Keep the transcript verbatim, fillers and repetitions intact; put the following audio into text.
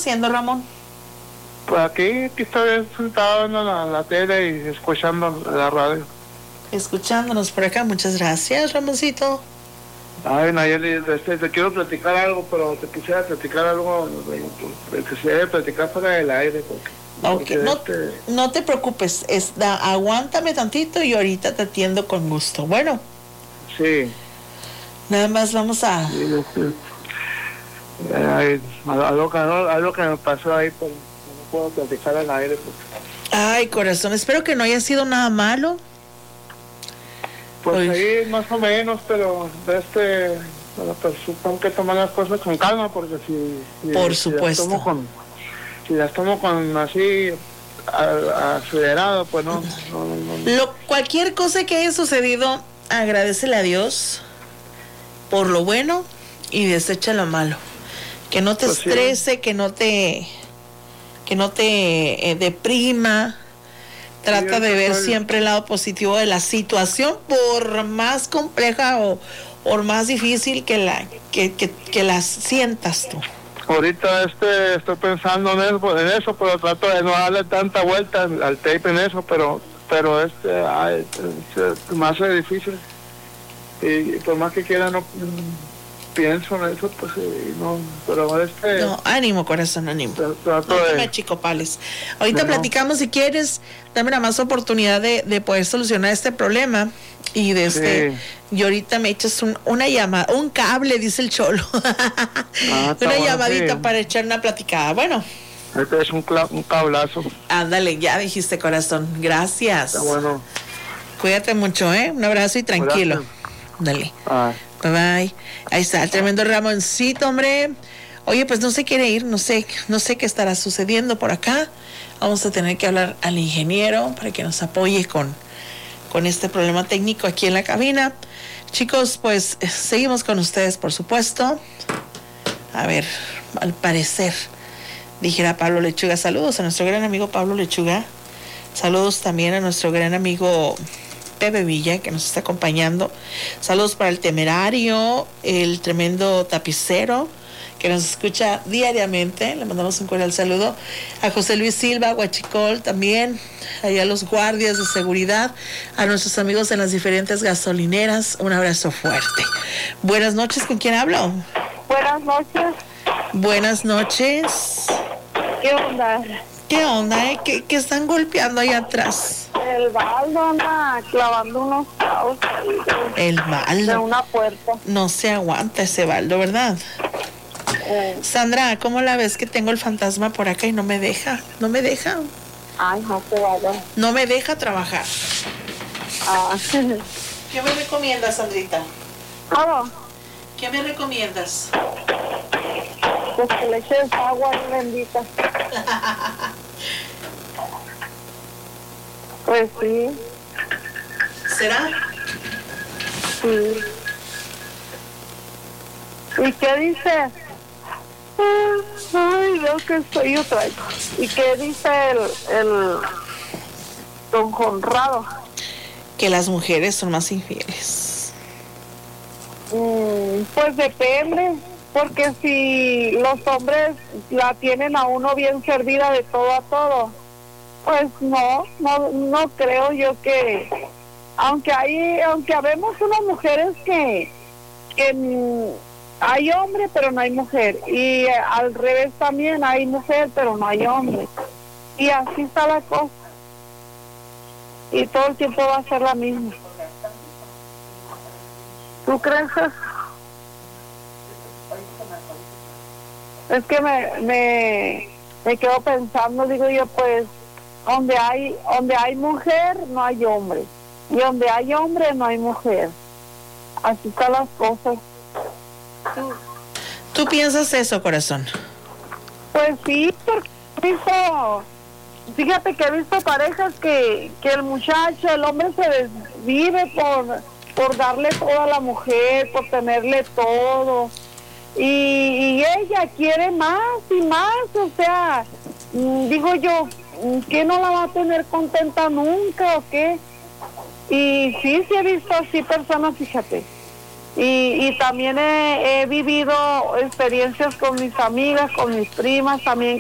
haciendo, Ramón? Pues aquí, aquí estoy sentado en la, la tele y escuchando la radio. Escuchándonos por acá, muchas gracias, Ramoncito. Ay, Nayeli, este, te quiero platicar algo, pero te quisiera platicar algo, te quisiera platicar fuera del aire. Porque, okay. porque no, este... no te preocupes, es, da, aguántame tantito y ahorita te atiendo con gusto. Bueno. Sí. Nada más vamos a... Sí, este, ay, algo, algo, algo que me pasó ahí, pero no puedo platicar al aire. Porque... Ay, corazón, espero que no haya sido nada malo. Pues Oy. ahí más o menos, pero este, bueno, pues tengo que tomar las cosas con calma, porque si, si por si supuesto, las tomo con, si las tomo con así a, acelerado, pues no, no, no, no. Lo, cualquier cosa que haya sucedido, agradécele a Dios por lo bueno y desecha lo malo. Que no te pues estrese, sí. que no te, que no te eh, deprima. Trata sí, de ver soy... siempre el lado positivo de la situación, por más compleja o por más difícil que la que, que, que la sientas tú. Ahorita este estoy pensando en eso, en eso, pero trato de no darle tanta vuelta al, al tape en eso, pero pero este ay, se me hace difícil y, y por más que quiera no pienso en eso, pues no, pero este... No, ánimo, corazón, ánimo. Trato no de... te me achicopales. Ahorita no. platicamos, si quieres, dame la más oportunidad de, de poder solucionar este problema. Y de este, sí. y ahorita me echas un, una llamada, un cable, dice el Cholo. Ah, una bueno, llamadita sí. para echar una platicada. Bueno. Este es un, un cablazo. Ándale, ya dijiste, corazón. Gracias. Está bueno. Cuídate mucho, ¿eh? Un abrazo y tranquilo. Gracias. Dale. Ah. Bye bye. Ahí está el tremendo Ramoncito, hombre. Oye, pues no se quiere ir, no sé, no sé qué estará sucediendo por acá. Vamos a tener que hablar al ingeniero para que nos apoye con, con este problema técnico aquí en la cabina. Chicos, pues seguimos con ustedes, por supuesto. A ver, al parecer, dijera Pablo Lechuga. Saludos a nuestro gran amigo Pablo Lechuga. Saludos también a nuestro gran amigo Pepe Villa, que nos está acompañando. Saludos para el Temerario, el tremendo tapicero, que nos escucha diariamente. Le mandamos un cordial saludo a José Luis Silva, Huachicol también, allá a los guardias de seguridad, a nuestros amigos en las diferentes gasolineras. Un abrazo fuerte. Buenas noches, ¿con quién hablo? Buenas noches. Buenas noches. ¿Qué onda? ¿Qué onda, eh? ¿Qué, qué están golpeando ahí atrás? El baldo anda clavando unos clavos. El baldo. De una puerta. No se aguanta ese baldo, ¿verdad? Eh. Sandra, ¿cómo la ves que tengo el fantasma por acá y no me deja? No me deja. Ay, no te vayas. No me deja trabajar. Ah. ¿Qué me recomiendas, Sandrita? ¿Cómo? ¿Qué me recomiendas? Pues que le eches agua bendita. Pues sí. ¿Será? Sí. ¿Y qué dice? Ay, no, que estoy yo traigo. ¿Y qué dice el, el don Conrado? Que las mujeres son más infieles. Mm, pues depende. Porque si los hombres la tienen a uno bien servida de todo a todo, pues no, no, no creo yo que, aunque hay, aunque habemos unas mujeres que, que hay hombre pero no hay mujer, y al revés también hay mujer pero no hay hombre, y así está la cosa, y todo el tiempo va a ser la misma. ¿Tú crees eso? Es que me, me, me quedo pensando, digo yo, pues, donde hay, donde hay mujer, no hay hombre. Y donde hay hombre, no hay mujer. Así están las cosas. ¿Tú, ¿Tú piensas eso, corazón? Pues sí, porque he visto, fíjate que he visto parejas que, que el muchacho, el hombre se desvive por, por darle todo a la mujer, por tenerle todo. Y, y ella quiere más y más, o sea, digo yo, ¿qué no la va a tener contenta nunca o qué? Y sí, sí he visto así personas, fíjate. Y, y también he, he vivido experiencias con mis amigas, con mis primas también,